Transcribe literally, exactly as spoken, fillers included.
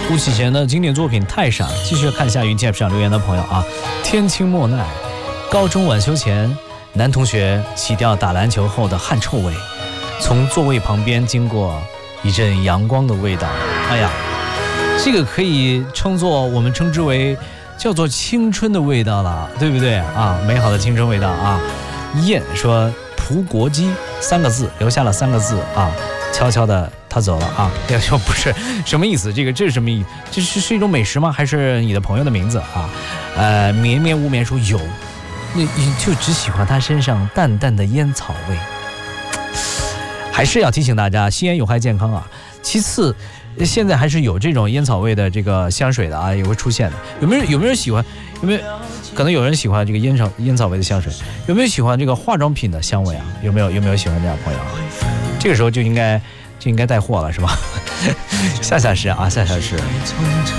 吴启贤的经典作品《太傻》，继续看一下云 T F 上留言的朋友啊。天清莫奈，高中晚修前，男同学洗掉打篮球后的汗臭味，从座位旁边经过，一阵阳光的味道。哎呀，这个可以称作我们称之为叫做青春的味道了，对不对啊？美好的青春味道啊。燕说蒲国基三个字，留下了三个字啊，悄悄的他走了啊。要说不是什么意思，这个这是什么意思？这是是一种美食吗？还是你的朋友的名字啊？呃，绵绵无眠说有，你你就只喜欢他身上淡淡的烟草味。还是要提醒大家，吸烟有害健康啊。其次，现在还是有这种烟草味的这个香水的啊，也会出现的。有没有有没有人喜欢？有没有？可能有人喜欢这个烟草烟草味的香水，有没有喜欢这个化妆品的香味啊？有没有有没有喜欢这样的朋友啊？这个时候就应该就应该带货了，是吧？下下是啊，下下是。